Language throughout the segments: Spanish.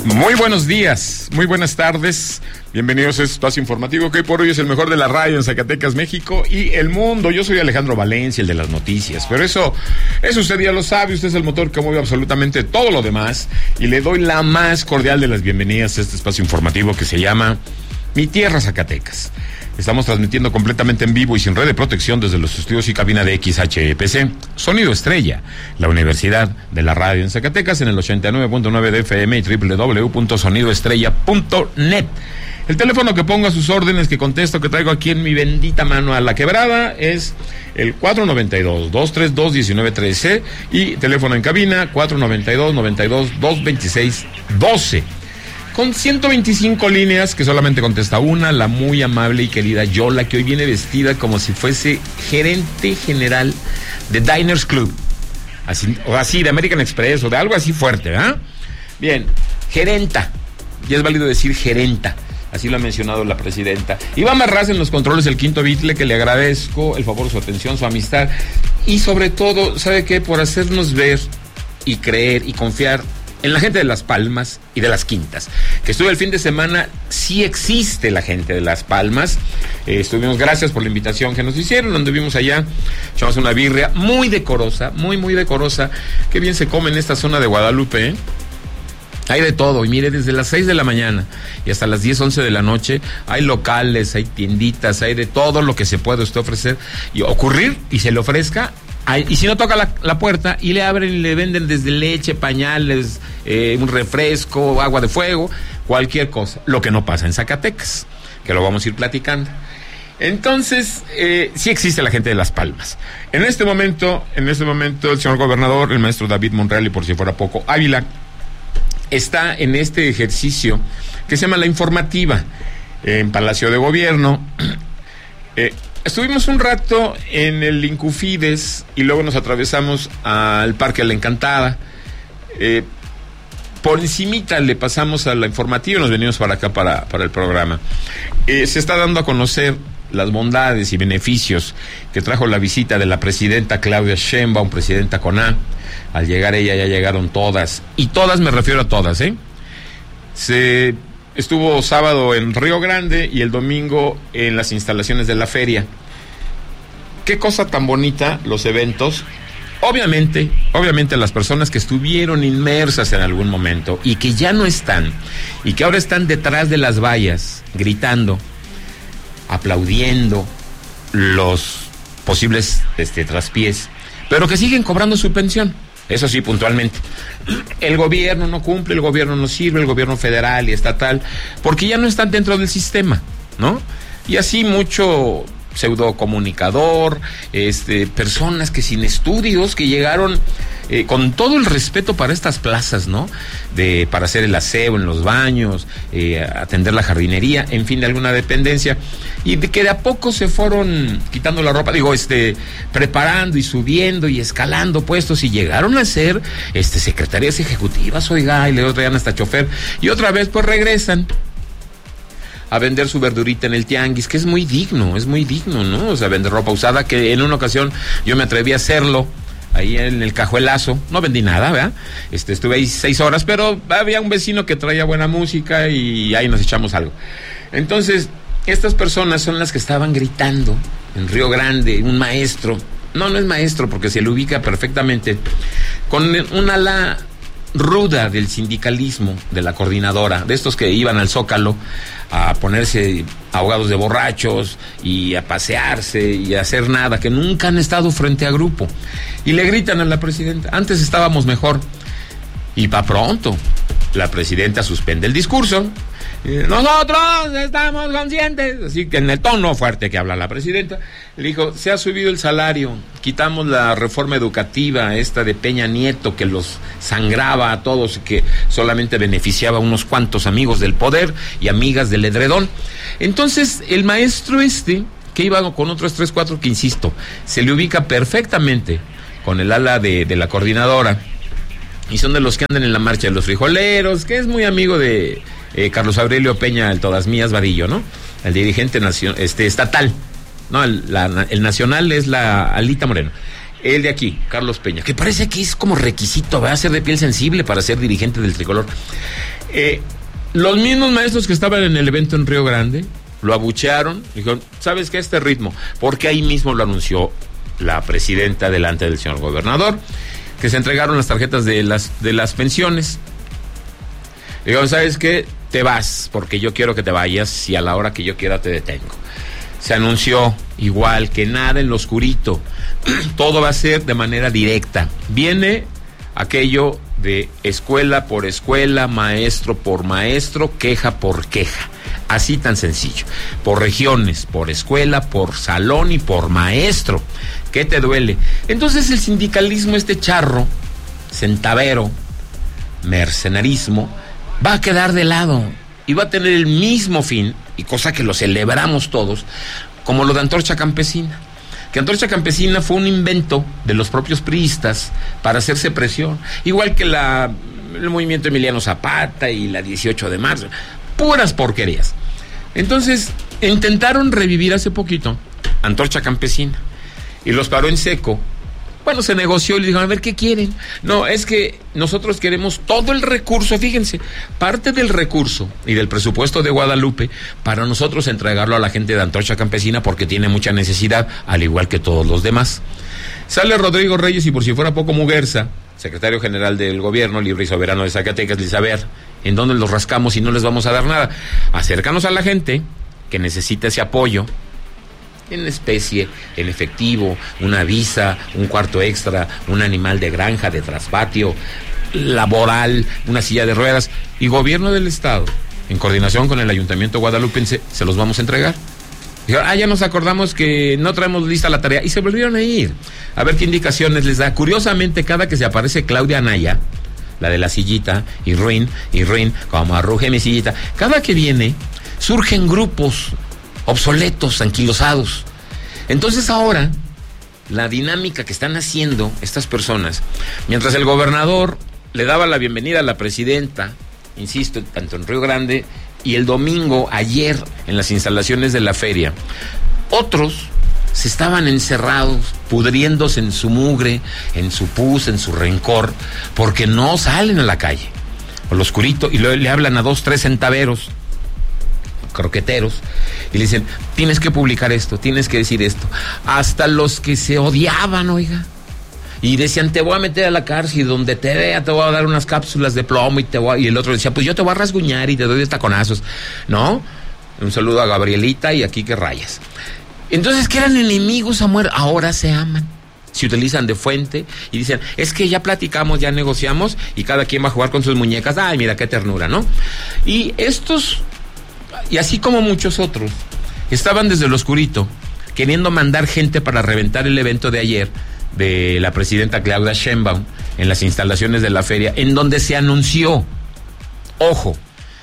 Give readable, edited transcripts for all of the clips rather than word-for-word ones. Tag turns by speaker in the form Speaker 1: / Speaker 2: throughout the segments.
Speaker 1: Muy buenos días, muy buenas tardes, bienvenidos a este espacio informativo que hoy por hoy es el mejor de la radio en Zacatecas, México y el mundo. Yo soy Alejandro Valencia, el de las noticias, pero eso usted ya lo sabe, usted es el motor que mueve absolutamente todo lo demás y le doy la más cordial de las bienvenidas a este espacio informativo que se llama Mi Tierra Zacatecas. Estamos transmitiendo completamente en vivo y sin red de protección desde los estudios y cabina de XHPC, Sonido Estrella, la Universidad de la Radio en Zacatecas, en el 89.9 de FM y www.sonidoestrella.net. El teléfono que pongo a sus órdenes, que contesto, que traigo aquí en mi bendita mano a la quebrada, es el 492-232-1913 y teléfono en cabina 492-92-226-12. Con 125 líneas, que solamente contesta una, la muy amable y querida Yola, que hoy viene vestida como si fuese gerente general de Diners Club. Así, o así, de American Express, o de algo así fuerte, ¿verdad? Bien, gerenta. Ya es válido decir gerenta. Así lo ha mencionado la presidenta. Iván Barras en los controles del Quinto Bitle, que le agradezco el favor, su atención, su amistad. Y sobre todo, ¿sabe qué? Por hacernos ver y creer y confiar en la gente de Las Palmas y de Las Quintas, que estuve el fin de semana. Sí existe la gente de Las Palmas. Estuvimos, gracias por la invitación que nos hicieron, anduvimos allá, echamos una birria muy decorosa, muy decorosa. Qué bien se come en esta zona de Guadalupe, ¿eh? Hay de todo, y mire, desde las 6 de la mañana y hasta las 10, 11 de la noche, hay locales, hay tienditas, hay de todo lo que se puede usted ofrecer y ocurrir y se le ofrezca. Y si no toca la puerta y le abren y le venden desde leche, pañales, un refresco, agua de fuego, cualquier cosa. Lo que no pasa en Zacatecas, que lo vamos a ir platicando. Entonces, sí existe la gente de Las Palmas. En este momento, el señor gobernador, el maestro David Monreal, y por si fuera poco, Ávila, está en este ejercicio que se llama La Informativa, en Palacio de Gobierno. Estuvimos un rato en el Incufides y luego nos atravesamos al Parque La Encantada. Por encimita le pasamos a La Informativa y nos venimos para acá para el programa. Se está dando a conocer las bondades y beneficios que trajo la visita de la presidenta Claudia Sheinbaum, presidenta con A. Al llegar ella ya llegaron todas, y todas me refiero a todas, Se estuvo sábado en Río Grande y el domingo en las instalaciones de la feria. Qué cosa tan bonita los eventos. Obviamente las personas que estuvieron inmersas en algún momento y que ya no están, y que ahora están detrás de las vallas, gritando, aplaudiendo los posibles traspiés, pero que siguen cobrando su pensión. Eso sí, puntualmente. El gobierno no cumple, el gobierno no sirve, el gobierno federal y estatal, porque ya no están dentro del sistema, ¿no? Y así mucho pseudocomunicador, personas que sin estudios, que llegaron con todo el respeto para estas plazas, ¿no? Para hacer el aseo en los baños, atender la jardinería, en fin, de alguna dependencia, y de que de a poco se fueron quitando la ropa, preparando y subiendo y escalando puestos, y llegaron a ser secretarias ejecutivas, oiga, y le traían hasta chofer, y otra vez pues regresan a vender su verdurita en el tianguis, que es muy digno, ¿no? O sea, vender ropa usada, que en una ocasión yo me atreví a hacerlo ahí en el Cajuelazo. No vendí nada, ¿verdad? Estuve ahí 6 horas, pero había un vecino que traía buena música y ahí nos echamos algo. Entonces, estas personas son las que estaban gritando en Río Grande, un maestro, no es maestro porque se le ubica perfectamente, con un ala ruda del sindicalismo, de la coordinadora, de estos que iban al Zócalo a ponerse ahogados de borrachos y a pasearse y a hacer nada, que nunca han estado frente a grupo, y le gritan a la presidenta: antes estábamos mejor. Y pa' pronto la presidenta suspende el discurso. Nosotros estamos conscientes, así que en el tono fuerte que habla la presidenta, le dijo: se ha subido el salario, quitamos la reforma educativa esta de Peña Nieto que los sangraba a todos y que solamente beneficiaba a unos cuantos amigos del poder y amigas del edredón. Entonces el maestro que iba con otros 3, 4 que, insisto, se le ubica perfectamente con el ala de la coordinadora, y son de los que andan en la marcha de los frijoleros, que es muy amigo de Carlos Aurelio Peña, el Todas Mías Vadillo, ¿no? El dirigente estatal, ¿no? El nacional es la Alita Moreno. El de aquí, Carlos Peña, que parece que es como requisito, va a ser de piel sensible para ser dirigente del tricolor. Los mismos maestros que estaban en el evento en Río Grande lo abuchearon, dijeron, ¿sabes qué? Este ritmo, porque ahí mismo lo anunció la presidenta delante del señor gobernador, que se entregaron las tarjetas de las pensiones. Dijeron, ¿sabes qué? Te vas, porque yo quiero que te vayas y a la hora que yo quiera te detengo. Se anunció igual que nada en lo oscurito, todo va a ser de manera directa. Viene aquello de escuela por escuela, maestro por maestro, queja por queja. Así tan sencillo. Por regiones, por escuela, por salón y por maestro. ¿Qué te duele? Entonces el sindicalismo, este charro, centavero, mercenarismo, va a quedar de lado y va a tener el mismo fin, y cosa que lo celebramos todos, como lo de Antorcha Campesina. Que Antorcha Campesina fue un invento de los propios priistas para hacerse presión, igual que el movimiento Emiliano Zapata y la 18 de marzo, puras porquerías. Entonces intentaron revivir hace poquito Antorcha Campesina y los paró en seco. Bueno, se negoció y le dijeron, a ver, ¿qué quieren? No, es que nosotros queremos todo el recurso, fíjense, parte del recurso y del presupuesto de Guadalupe para nosotros entregarlo a la gente de Antorcha Campesina porque tiene mucha necesidad, al igual que todos los demás. Sale Rodrigo Reyes y por si fuera poco Muguerza, secretario general del gobierno libre y soberano de Zacatecas, dice, a ver, ¿en dónde los rascamos y no les vamos a dar nada? Acércanos a la gente que necesita ese apoyo, en especie, en efectivo, una visa, un cuarto extra, un animal de granja, de traspatio, laboral, una silla de ruedas, y gobierno del estado, en coordinación con el ayuntamiento guadalupense, se los vamos a entregar. Dijeron, ya nos acordamos que no traemos lista la tarea, y se volvieron a ir, a ver qué indicaciones les da. Curiosamente, cada que se aparece Claudia Anaya, la de la sillita, y ruin, como arruje mi sillita, cada que viene, surgen grupos obsoletos, anquilosados. Entonces ahora, la dinámica que están haciendo estas personas, mientras el gobernador le daba la bienvenida a la presidenta, insisto, tanto en Río Grande, y el domingo, ayer, en las instalaciones de la feria, otros se estaban encerrados, pudriéndose en su mugre, en su pus, en su rencor, porque no salen a la calle, por lo oscurito, y luego le hablan a 2, 3 centaveros, croqueteros, y le dicen, tienes que publicar esto, tienes que decir esto. Hasta los que se odiaban, oiga, y decían, te voy a meter a la cárcel, y donde te vea te voy a dar unas cápsulas de plomo, y el otro decía, pues yo te voy a rasguñar y te doy taconazos, ¿no? Un saludo a Gabrielita y a Quique Rayas. Entonces, que eran enemigos a muerte, ahora se aman, se utilizan de fuente y dicen, es que ya platicamos, ya negociamos, y cada quien va a jugar con sus muñecas. Ay, mira qué ternura, ¿no? Y estos, y así como muchos otros, estaban desde lo oscurito queriendo mandar gente para reventar el evento de ayer de la presidenta Claudia Sheinbaum en las instalaciones de la feria, en donde se anunció, ojo,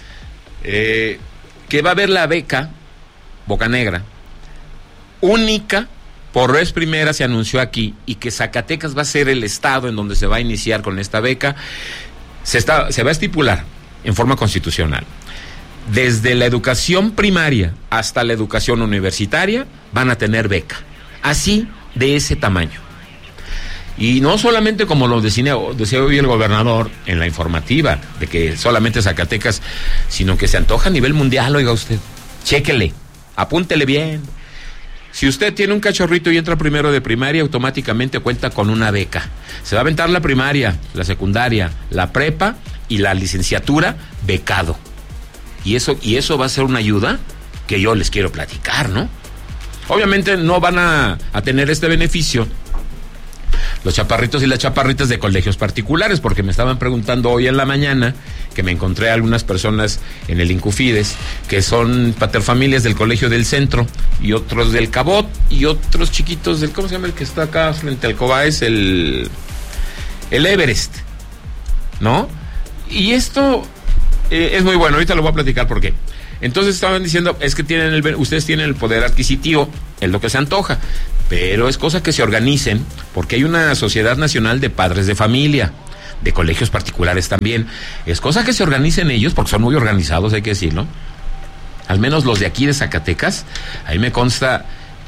Speaker 1: que va a haber la beca Bocanegra única, por vez primera se anunció aquí, y que Zacatecas va a ser el estado en donde se va a iniciar con esta beca. Se va a estipular en forma constitucional, desde la educación primaria hasta la educación universitaria van a tener beca, así, de ese tamaño. Y no solamente como lo decía hoy el gobernador en la informativa, de que solamente Zacatecas, sino que se antoja a nivel mundial, oiga usted, chéquele, apúntele bien. Si usted tiene un cachorrito y entra primero de primaria, automáticamente cuenta con una beca. Se va a aventar la primaria, la secundaria, la prepa y la licenciatura becado. Y eso va a ser una ayuda que yo les quiero platicar, ¿no? Obviamente no van a tener este beneficio los chaparritos y las chaparritas de colegios particulares, porque me estaban preguntando hoy en la mañana, que me encontré a algunas personas en el Incufides, que son paterfamilias del Colegio del Centro, y otros del Cabot, y otros chiquitos del, ¿cómo se llama el que está acá frente al Cobaes? El Everest, ¿no? Y esto es muy bueno, ahorita lo voy a platicar por qué. Entonces estaban diciendo, es que ustedes tienen el poder adquisitivo, es lo que se antoja, pero es cosa que se organicen, porque hay una Sociedad Nacional de Padres de Familia, de colegios particulares también. Es cosa que se organicen ellos, porque son muy organizados, hay que decirlo. Al menos los de aquí de Zacatecas, ahí me consta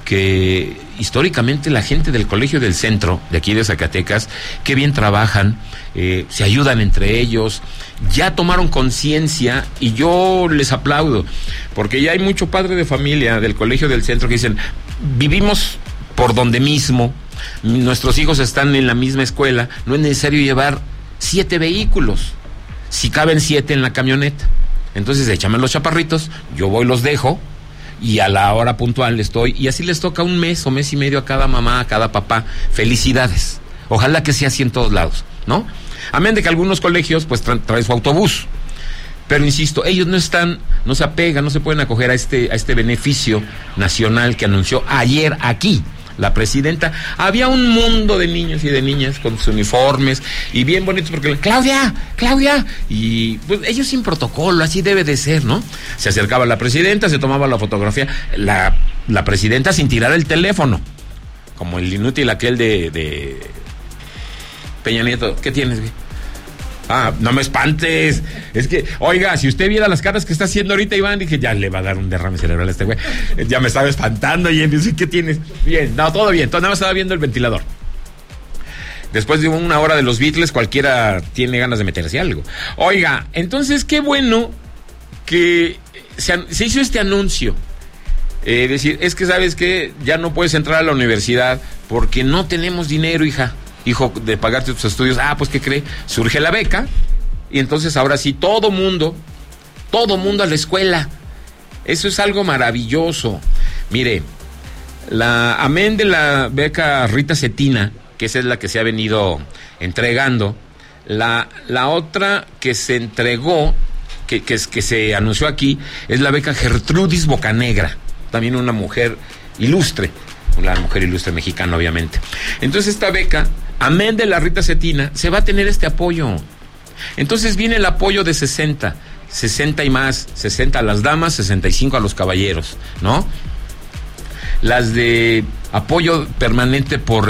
Speaker 1: que históricamente la gente del Colegio del Centro, de aquí de Zacatecas, qué bien trabajan, se ayudan entre ellos, ya tomaron conciencia y yo les aplaudo, porque ya hay mucho padre de familia del Colegio del Centro que dicen, vivimos por donde mismo, nuestros hijos están en la misma escuela, no es necesario llevar 7 vehículos, si caben 7 en la camioneta, entonces échame los chaparritos, yo voy los dejo, y a la hora puntual estoy, y así les toca un mes o mes y medio a cada mamá, a cada papá. Felicidades. Ojalá que sea así en todos lados, ¿no? Amén de que algunos colegios pues traen su autobús. Pero insisto, ellos no se apegan, no se pueden acoger a este beneficio nacional que anunció ayer aquí la presidenta. Había un mundo de niños y de niñas con sus uniformes y bien bonitos porque Claudia, y pues ellos sin protocolo, así debe de ser, ¿no? Se acercaba la presidenta, se tomaba la fotografía, la presidenta sin tirar el teléfono, como el inútil aquel de Peña Nieto. ¿Qué tienes, güey? No me espantes. Es que, oiga, si usted viera las caras que está haciendo ahorita, Iván, dije, ya le va a dar un derrame cerebral a este güey. Ya me estaba espantando y dice, ¿qué tienes? Bien, no, todo bien. Nada más estaba viendo el ventilador. Después de una hora de los Beatles, cualquiera tiene ganas de meterse algo. Oiga, entonces, qué bueno que se hizo este anuncio. Decir, es que, ¿sabes qué? Ya no puedes entrar a la universidad porque no tenemos dinero, hijo, de pagarte tus estudios. Pues ¿qué cree? Surge la beca y entonces ahora sí todo mundo a la escuela. Eso es algo maravilloso. Mire, amén de la beca Rita Cetina, que esa es la que se ha venido entregando, la otra que se entregó, que se anunció aquí, es la beca Gertrudis Bocanegra, también una mujer ilustre, la mujer ilustre mexicana, obviamente. Entonces esta beca, amén de la Rita Cetina, se va a tener este apoyo. Entonces viene el apoyo de 60 y más, 60 a las damas, 65 a los caballeros, ¿no? Las de apoyo permanente por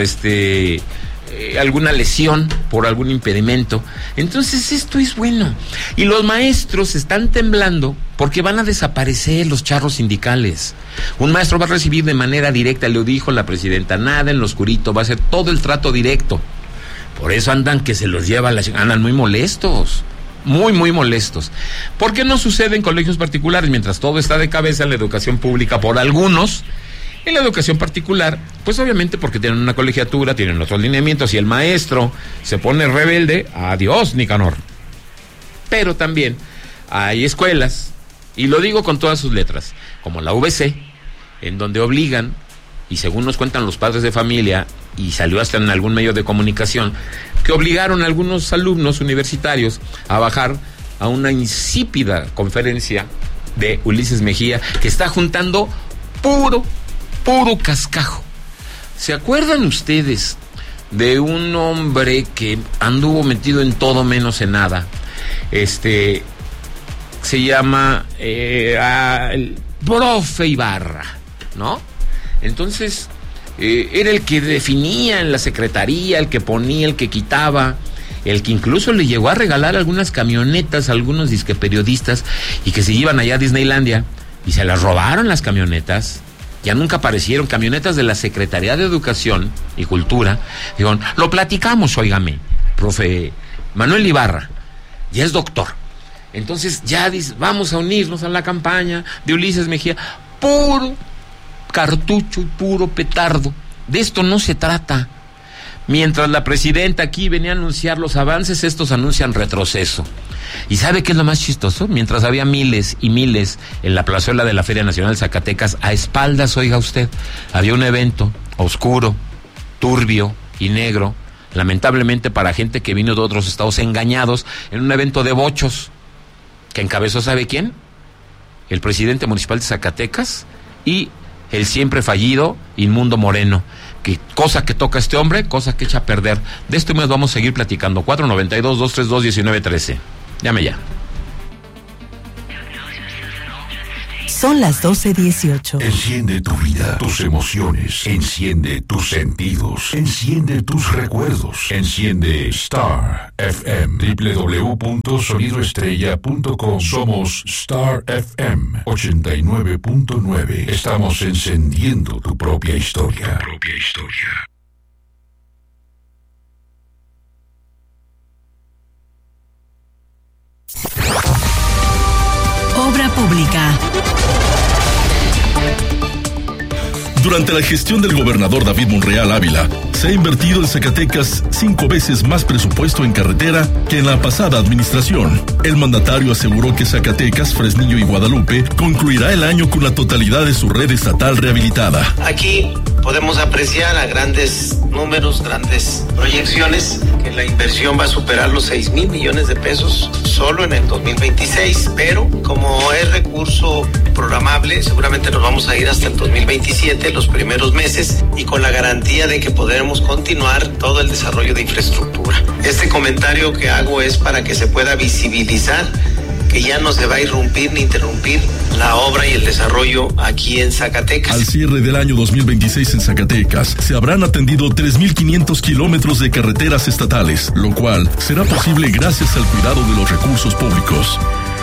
Speaker 1: alguna lesión, por algún impedimento. Entonces esto es bueno. Y los maestros están temblando porque van a desaparecer los charros sindicales. Un maestro va a recibir de manera directa, le dijo la presidenta, nada en lo oscurito, va a ser todo el trato directo. Por eso andan que se los lleva andan muy molestos. Muy, muy molestos. ¿Por qué no sucede en colegios particulares? Mientras todo está de cabeza en la educación pública por algunos, en la educación particular, pues obviamente porque tienen una colegiatura, tienen otros lineamientos, y el maestro se pone rebelde, adiós, Nicanor. Pero también hay escuelas, y lo digo con todas sus letras, como la VC, en donde obligan, y según nos cuentan los padres de familia, y salió hasta en algún medio de comunicación, que obligaron a algunos alumnos universitarios a bajar a una insípida conferencia de Ulises Mejía, que está juntando puro cascajo. ¿Se acuerdan ustedes de un hombre que anduvo metido en todo menos en nada? Se llama el profe Ibarra, ¿no? Entonces, era el que definía en la secretaría, el que ponía, el que quitaba, el que incluso le llegó a regalar algunas camionetas a algunos disque periodistas y que se iban allá a Disneylandia y se las robaron las camionetas. Ya nunca aparecieron, camionetas de la Secretaría de Educación y Cultura. Dijeron, lo platicamos, óigame, profe Manuel Ibarra, ya es doctor. Entonces ya dice, vamos a unirnos a la campaña de Ulises Mejía. Puro cartucho y puro petardo. De esto no se trata. Mientras la presidenta aquí venía a anunciar los avances, estos anuncian retroceso. ¿Y sabe qué es lo más chistoso? Mientras había miles y miles en la plazuela de la Feria Nacional Zacatecas, a espaldas, oiga usted, había un evento oscuro, turbio y negro, lamentablemente para gente que vino de otros estados engañados, en un evento de bochos, que encabezó, ¿sabe quién? El presidente municipal de Zacatecas y el siempre fallido Inmundo Moreno. Que cosa que toca este hombre, cosa que echa a perder. De esto mes vamos a seguir platicando. 492-232-1913. Llame ya.
Speaker 2: Son las 12:18.
Speaker 3: Enciende tu vida, tus emociones. Enciende tus sentidos. Enciende tus recuerdos. Enciende Star FM. www.sonidoestrella.com. Somos Star FM 89.9. Estamos encendiendo tu propia historia.
Speaker 2: Obra pública.
Speaker 4: Durante la gestión del gobernador David Monreal Ávila, se ha invertido en Zacatecas 5 veces más presupuesto en carretera que en la pasada administración. El mandatario aseguró que Zacatecas, Fresnillo y Guadalupe concluirá el año con la totalidad de su red estatal rehabilitada.
Speaker 5: Aquí podemos apreciar a grandes números, grandes proyecciones, que la inversión va a superar los 6,000 millones de pesos solo en el 2026, pero como es recurso programable, seguramente nos vamos a ir hasta el 2027, los primeros meses, y con la garantía de que podremos continuar todo el desarrollo de infraestructura. Este comentario que hago es para que se pueda visibilizar que ya no se va a irrumpir ni interrumpir la obra y el desarrollo aquí en Zacatecas.
Speaker 4: Al cierre del año 2026 en Zacatecas, se habrán atendido 3,500 kilómetros de carreteras estatales, lo cual será posible gracias al cuidado de los recursos públicos.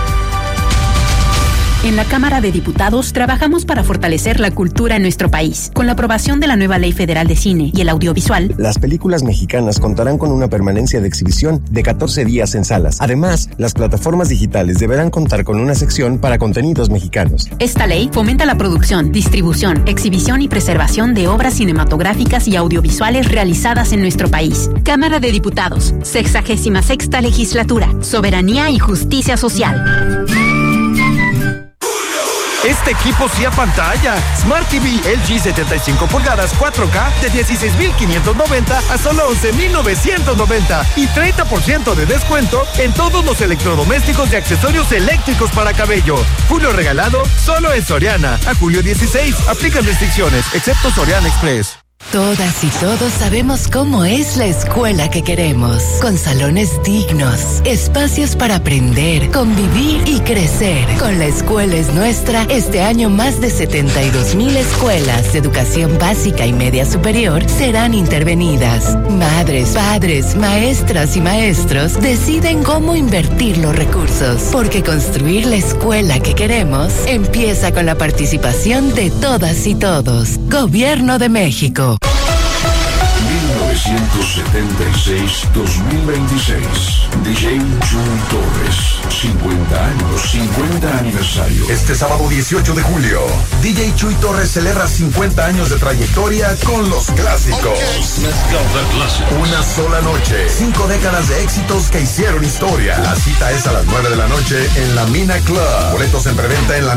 Speaker 6: En la Cámara de Diputados trabajamos para fortalecer la cultura en nuestro país. Con la aprobación de la nueva Ley Federal de Cine y el Audiovisual,
Speaker 7: las películas mexicanas contarán con una permanencia de exhibición de 14 días en salas. Además, las plataformas digitales deberán contar con una sección para contenidos mexicanos.
Speaker 6: Esta ley fomenta la producción, distribución, exhibición y preservación de obras cinematográficas y audiovisuales realizadas en nuestro país. Cámara de Diputados, 66ª Legislatura, Soberanía y Justicia Social.
Speaker 8: Este equipo sí a pantalla. Smart TV LG 75 pulgadas 4K de 16,590 a solo 11,990 y 30% de descuento en todos los electrodomésticos y accesorios eléctricos para cabello. Julio regalado solo en Soriana. A julio 16. Aplican restricciones, excepto Soriana Express.
Speaker 2: Todas y todos sabemos cómo es la escuela que queremos, con salones dignos, espacios para aprender, convivir y crecer. Con La Escuela es Nuestra, este año más de 72,000 escuelas de educación básica y media superior serán intervenidas. Madres, padres, maestras y maestros deciden cómo invertir los recursos, porque construir la escuela que queremos empieza con la participación de todas y todos. Gobierno de México.
Speaker 3: 1976-2026. DJ Chuy Torres. 50 años, 50 aniversario.
Speaker 9: Este sábado 18 de julio, DJ Chuy Torres celebra 50 años de trayectoria con los clásicos. Una sola noche, 5 décadas de éxitos que hicieron historia. La cita es a las 9 de la noche en la Mina Club. Boletos en preventa en la